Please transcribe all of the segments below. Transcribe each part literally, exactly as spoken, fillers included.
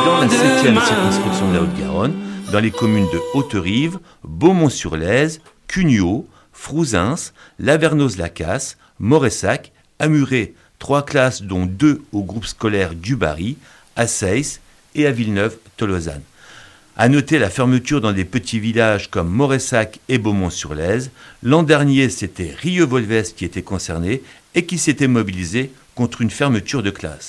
dans la septième circonscription de la Haute-Garonne, dans les communes de Haute-Rive, Beaumont-sur-Lèze, Cugnot, Frouzins, Lavernoz-Lacasse, Moressac, Amuret, trois classes dont deux au groupe scolaire du Barry, à Seyss et à Villeneuve-Tolosane. À noter la fermeture dans des petits villages comme Moressac et Beaumont-sur-Lèze. L'an dernier, c'était Rieux-Volvès qui était concerné et qui s'était mobilisé contre une fermeture de classe.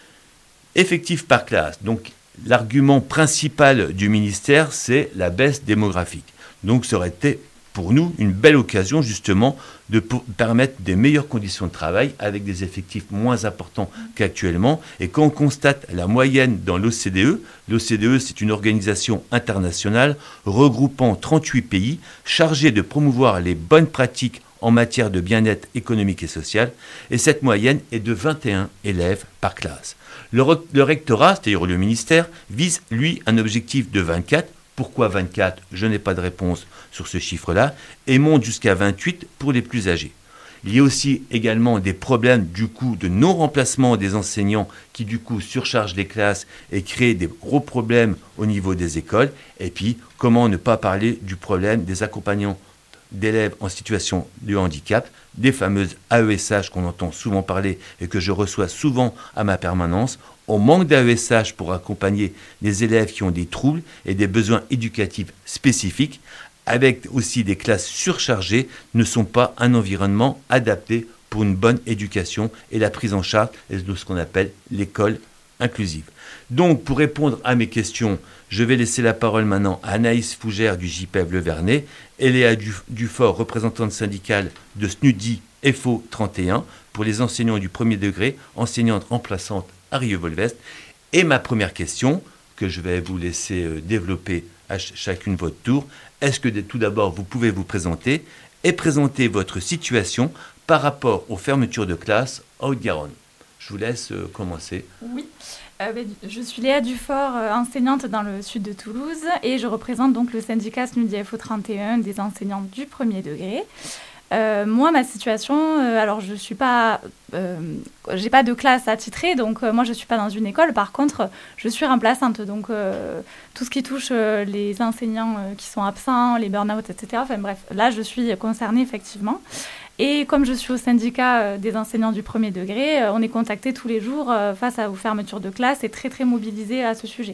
Effectif par classe. Donc, l'argument principal du ministère, c'est la baisse démographique. Donc, ça aurait été pour nous une belle occasion justement de permettre des meilleures conditions de travail avec des effectifs moins importants qu'actuellement. Et quand on constate la moyenne dans l'O C D E, l'O C D E c'est une organisation internationale regroupant trente-huit pays chargée de promouvoir les bonnes pratiques en matière de bien-être économique et social, et cette moyenne est de vingt et un élèves par classe. Le, re- le rectorat, c'est-à-dire le ministère, vise lui un objectif de vingt-quatre. Pourquoi vingt-quatre ? Je n'ai pas de réponse sur ce chiffre-là, et monte jusqu'à vingt-huit pour les plus âgés. Il y a aussi également des problèmes du coup de non-remplacement des enseignants qui du coup surchargent les classes et créent des gros problèmes au niveau des écoles. Et puis, comment ne pas parler du problème des accompagnants d'élèves en situation de handicap, des fameuses A E S H qu'on entend souvent parler et que je reçois souvent à ma permanence. On manque d'A E S H pour accompagner des élèves qui ont des troubles et des besoins éducatifs spécifiques, avec aussi des classes surchargées, ne sont pas un environnement adapté pour une bonne éducation et la prise en charge de ce qu'on appelle l'école inclusive. Donc, pour répondre à mes questions, je vais laisser la parole maintenant à Anaïs Fougère du J P E V Le Vernet, Léa Dufort, représentante syndicale de S N U D I F O trente et un, pour les enseignants du premier degré, enseignante remplaçante à Rieux-Volvest. Et ma première question, que je vais vous laisser développer à ch- chacune votre tour, est-ce que tout d'abord vous pouvez vous présenter et présenter votre situation par rapport aux fermetures de classes en Haute-Garonne ? Je vous laisse euh, commencer. Oui, euh, ben, je suis Léa Dufort, euh, enseignante dans le sud de Toulouse, et je représente donc le syndicat S N U D I F O trente et un des enseignants du premier degré. Euh, moi, ma situation, euh, alors je suis pas, euh, j'ai pas de classe attitrée, donc euh, moi je suis pas dans une école. Par contre, je suis remplaçante, donc euh, tout ce qui touche euh, les enseignants euh, qui sont absents, les burn-out, et cetera. Enfin bref, là je suis concernée effectivement. Et comme je suis au syndicat euh, des enseignants du premier degré, euh, on est contacté tous les jours euh, face à aux fermetures de classe et très très mobilisé à ce sujet.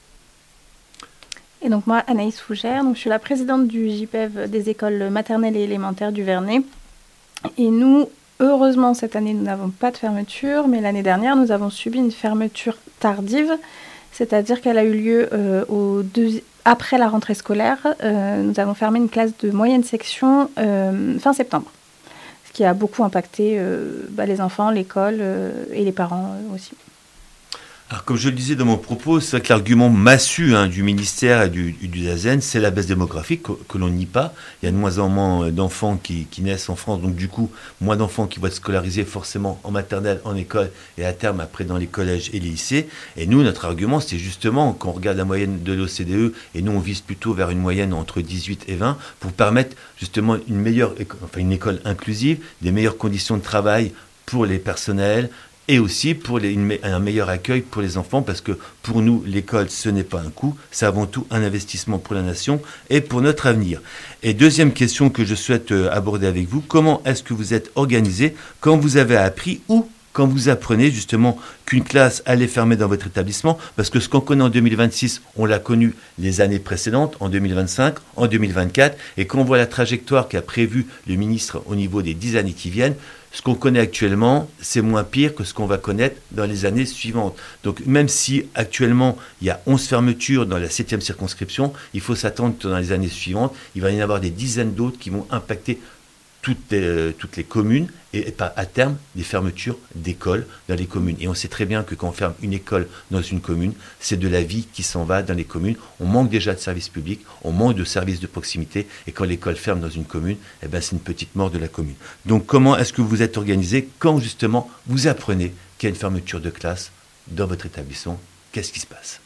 Et donc moi, Anaïs Fougère, donc je suis la présidente du J P E V des écoles maternelles et élémentaires du Vernet. Et nous, heureusement, cette année, nous n'avons pas de fermeture, mais l'année dernière, nous avons subi une fermeture tardive, c'est-à-dire qu'elle a eu lieu euh, au deux... après la rentrée scolaire. Euh, nous avons fermé une classe de moyenne section euh, fin septembre, ce qui a beaucoup impacté euh, bah, les enfants, l'école euh, et les parents euh, aussi. Alors, comme je le disais dans mon propos, c'est vrai que l'argument massu hein, du ministère et du, du D A Z N, c'est la baisse démographique que, que l'on nie pas. Il y a de moins en moins d'enfants qui, qui naissent en France, donc du coup, moins d'enfants qui vont être scolarisés forcément en maternelle, en école et à terme après dans les collèges et les lycées. Et nous, notre argument, c'est justement, quand on regarde la moyenne de l'O C D E, et nous on vise plutôt vers une moyenne entre dix-huit et vingt, pour permettre justement une meilleure, enfin une école inclusive, des meilleures conditions de travail pour les personnels, et aussi pour les, une, un meilleur accueil pour les enfants, parce que pour nous, l'école, ce n'est pas un coût, c'est avant tout un investissement pour la nation et pour notre avenir. Et deuxième question que je souhaite aborder avec vous, comment est-ce que vous êtes organisé quand vous avez appris ou quand vous apprenez justement qu'une classe allait fermer dans votre établissement, parce que ce qu'on connaît en deux mille vingt-six, on l'a connu les années précédentes, en deux mille vingt-cinq, en deux mille vingt-quatre, et quand on voit la trajectoire qu'a prévue le ministre au niveau des dix années qui viennent, ce qu'on connaît actuellement, c'est moins pire que ce qu'on va connaître dans les années suivantes. Donc même si actuellement il y a onze fermetures dans la septième circonscription, il faut s'attendre que dans les années suivantes, il va y en avoir des dizaines d'autres qui vont impacter toutes les, toutes les communes et, et pas à terme des fermetures d'écoles dans les communes. Et on sait très bien que quand on ferme une école dans une commune, c'est de la vie qui s'en va dans les communes. On manque déjà de services publics, on manque de services de proximité, et quand l'école ferme dans une commune, eh ben, c'est une petite mort de la commune. Donc comment est-ce que vous êtes organisé quand justement vous apprenez qu'il y a une fermeture de classe dans votre établissement? Qu'est-ce qui se passe?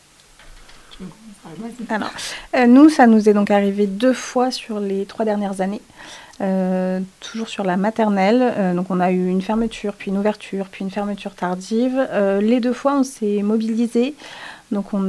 Alors, euh, nous, ça nous est donc arrivé deux fois sur les trois dernières années. Euh, toujours sur la maternelle, euh, donc on a eu une fermeture, puis une ouverture, puis une fermeture tardive. Euh, les deux fois, on s'est mobilisé, donc on